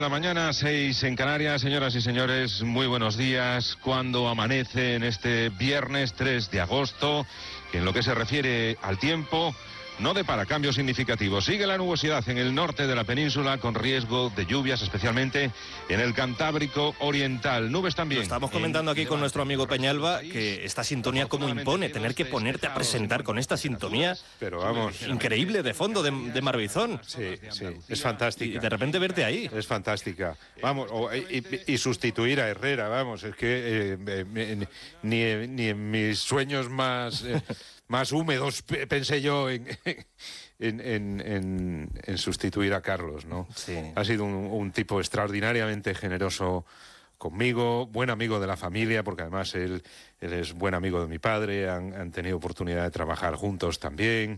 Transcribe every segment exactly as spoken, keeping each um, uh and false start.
La mañana, seis en Canarias. Señoras y señores, muy buenos días. Cuando amanece en este viernes tres de agosto, que en lo que se refiere al tiempo, no depara cambios significativos. Sigue la nubosidad en el norte de la península con riesgo de lluvias, especialmente en el Cantábrico Oriental. Nubes también. Lo estamos comentando aquí con nuestro amigo Peñalba, que esta sintonía como impone, tener que ponerte a presentar con esta sintonía. Pero vamos, increíble, de fondo, de, de Marbizón. Sí, sí, es fantástica. Y de repente verte ahí. Es fantástica. Vamos, o, y, y sustituir a Herrera, vamos, es que eh, eh, ni, ni en mis sueños más... Eh, más húmedos pensé yo en, en, en, en, en sustituir a Carlos, ¿no? Sí. Ha sido un, un tipo extraordinariamente generoso conmigo, buen amigo de la familia, porque además él, él es buen amigo de mi padre, han, han tenido oportunidad de trabajar juntos también.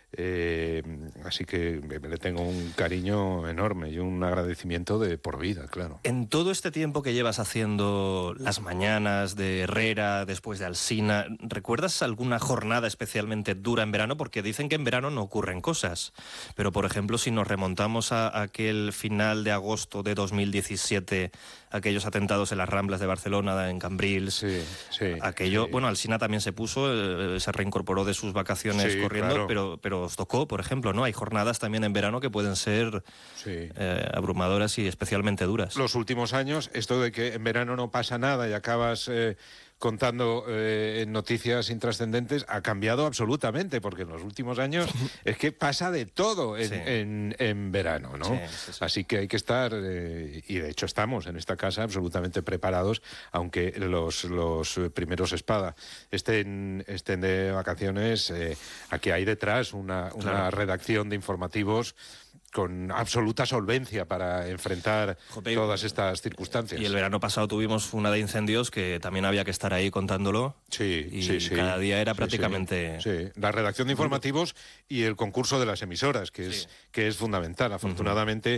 Eh, así que le tengo un cariño enorme y un agradecimiento de por vida, claro. En todo este tiempo que llevas haciendo las mañanas de Herrera, después de Alsina, ¿recuerdas alguna jornada especialmente dura en verano? Porque dicen que en verano no ocurren cosas, pero por ejemplo si nos remontamos a aquel final de agosto de dos mil diecisiete, aquellos atentados en las Ramblas de Barcelona, en Cambrils, sí, sí, aquello, sí. Bueno, Alsina también se puso, eh, se reincorporó de sus vacaciones sí, corriendo, claro. pero, pero os tocó, por ejemplo, ¿no? Hay jornadas también en verano que pueden ser sí. eh, abrumadoras y especialmente duras. Los últimos años, esto de que en verano no pasa nada y acabas eh, contando eh, noticias intrascendentes, ha cambiado absolutamente, porque en los últimos años es que pasa de todo en, Sí. en, en verano, ¿no? Sí, sí, sí. Así que hay que estar, eh, y de hecho estamos en esta casa absolutamente preparados, aunque los, los primeros espada estén, estén de vacaciones, eh, aquí hay detrás una, una Claro. redacción de informativos con absoluta solvencia para enfrentar Jope, todas estas circunstancias. Y el verano pasado tuvimos una de incendios que también había que estar ahí contándolo. Sí, y sí, sí. cada día era Sí, prácticamente... Sí, sí. La redacción de informativos y el concurso de las emisoras, que es, Sí. que es fundamental. Afortunadamente,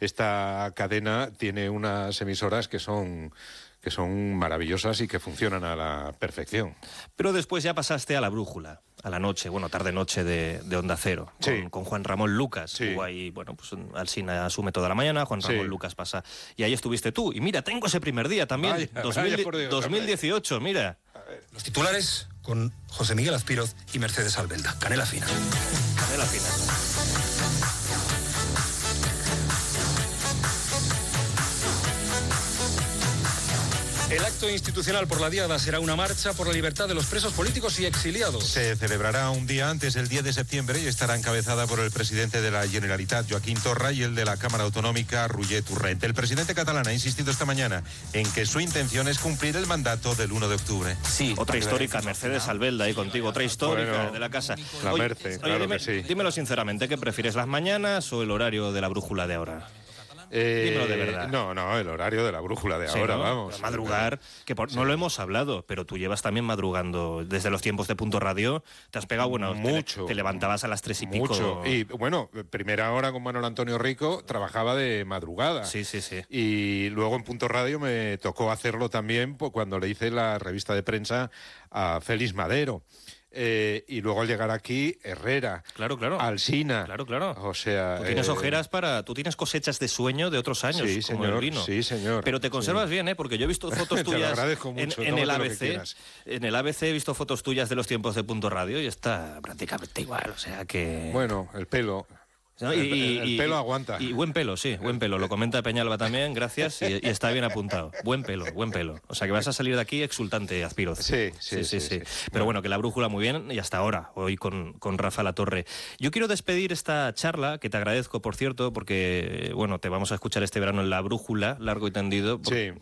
esta cadena tiene unas emisoras que son... que son maravillosas y que funcionan a la perfección. Pero después ya pasaste a la brújula, a la noche, bueno, tarde-noche de, de Onda Cero, con, Sí. con Juan Ramón Lucas. Sí. Hubo ahí, bueno, pues Alsina asume toda la mañana, Juan Ramón Sí. Lucas pasa. Y ahí estuviste tú. Y mira, tengo ese primer día también, Vaya, dos vaya mil, por Dios, dos mil dieciocho, mira. Los titulares con José Miguel Azpiroz y Mercedes Albelda. Canela fina. Canela fina. El acto institucional por la Diada será una marcha por la libertad de los presos políticos y exiliados. Se celebrará un día antes, el diez de septiembre, y estará encabezada por el presidente de la Generalitat, Joaquín Torra, y el de la Cámara Autonómica, Roger Torrent. El presidente catalán ha insistido esta mañana en que su intención es cumplir el mandato del uno de octubre. Sí, otra histórica, Mercedes Albelda, ahí contigo, otra histórica Bueno, de la casa. la Oye, Merce, oye, claro dime- que sí. Dímelo sinceramente, ¿qué prefieres, las mañanas o el horario de la brújula de ahora? Eh, Dímelo de verdad. No, no, el horario de la brújula de Sí, ahora, ¿no? vamos. Madrugar, que por- no lo hemos hablado, pero tú llevas también madrugando desde los tiempos de Punto Radio. Te has pegado, bueno, te- Mucho. Te, levantabas a las tres y pico. Mucho. Y bueno, primera hora con Manuel Antonio Rico, trabajaba de madrugada. Sí, sí, sí. Y luego en Punto Radio me tocó hacerlo también pues, cuando le hice la revista de prensa a Félix Madero. Eh, y luego al llegar aquí, Herrera, Claro, claro. Alsina. Claro, claro. O sea, Tú tienes eh, ojeras para... Tú tienes cosechas de sueño de otros años, Sí, como señor, el vino. sí, señor, Pero te conservas sí. bien, ¿eh? Porque yo he visto fotos Te lo tuyas... agradezco en, mucho, en el tómate lo que A B C. quieras. En el A B C he visto fotos tuyas de los tiempos de Punto Radio y está prácticamente igual, o sea que... Bueno, el pelo. ¿no? El- el pelo aguanta. Y buen pelo, sí, buen pelo. Lo comenta Peñalba también, gracias, y, y está bien apuntado. Buen pelo, buen pelo. O sea que vas a salir de aquí exultante, Azpiroz. Sí, sí, sí, sí. Pero bueno, que la brújula muy bien y hasta ahora, hoy con, con Rafa Latorre. Yo quiero despedir esta charla, que te agradezco, por cierto, porque, bueno, te vamos a escuchar este verano en la brújula, largo y tendido. por- Sí.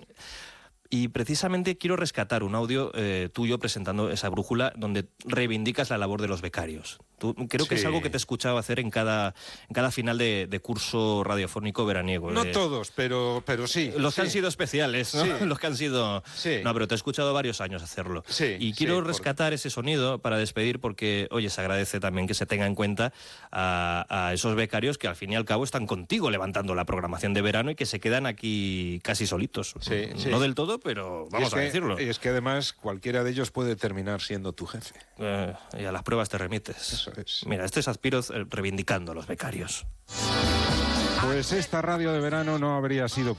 Y precisamente quiero rescatar un audio eh, tuyo presentando esa brújula donde reivindicas la labor de los becarios. Tú, creo que Sí. es algo que te he escuchado hacer en cada, en cada final de, de curso radiofónico veraniego. No de- todos, pero, pero sí. Los que sí. han sido especiales, ¿no? Sí. Los que han sido... Sí. No, pero te he escuchado varios años hacerlo. Sí, y quiero sí, por- rescatar ese sonido para despedir porque, oye, se agradece también que se tenga en cuenta a, a esos becarios que al fin y al cabo están contigo levantando la programación de verano y que se quedan aquí casi solitos. Sí, sí. No del todo, pero Y vamos es a que- decirlo. Y es que además cualquiera de ellos puede terminar siendo tu jefe. Eh, y a las pruebas te remites. Eso es. Mira, este es Azpiroz eh, reivindicando a los becarios. Pues esta radio de verano no habría sido